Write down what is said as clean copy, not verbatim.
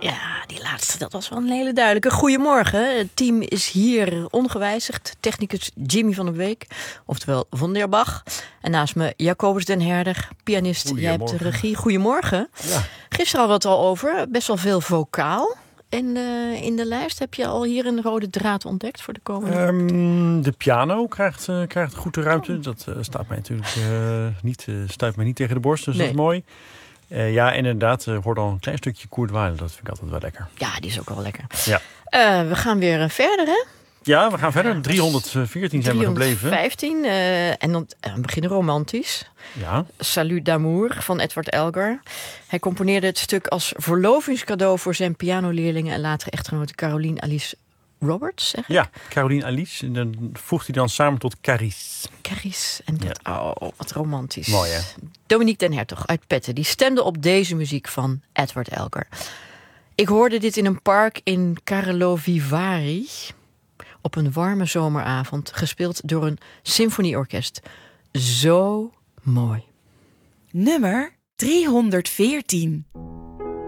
Ja, die laatste, dat was wel een hele duidelijke. Goedemorgen, het team is hier ongewijzigd. Technicus Jimmy van der Week, oftewel Von der Bach. En naast me Jacobus den Herder, pianist. Jij hebt de regie. Goedemorgen. Ja. Gisteren hadden we het al over, best wel veel vocaal. En in de lijst heb je al hier een rode draad ontdekt voor de komende... De piano krijgt goed de ruimte. Dat staat mij natuurlijk stuit mij niet tegen de borst, dus nee. Dat is mooi. Ja, inderdaad, hoort al een klein stukje Kurt Weill. Dat vind ik altijd wel lekker. Ja, die is ook wel lekker. Ja. We gaan weer verder, hè? Ja, we gaan verder. 314 zijn we gebleven. 315. En dan beginnen romantisch. Ja. Salut d'amour van Edward Elgar. Hij componeerde het stuk als verlovingscadeau voor zijn pianoleerlingen en latere echtgenote Caroline Alice Roberts, zeg ik? Ja, Caroline Alice. En dan voegt hij dan samen tot Carice. Carice. En dat, wat romantisch. Mooi, hè? Dominique den Hertog uit Petten. Die stemde op deze muziek van Edward Elgar. Ik hoorde dit in een park in Karlovy Vary. Op een warme zomeravond. Gespeeld door een symfonieorkest. Zo mooi. Nummer 314.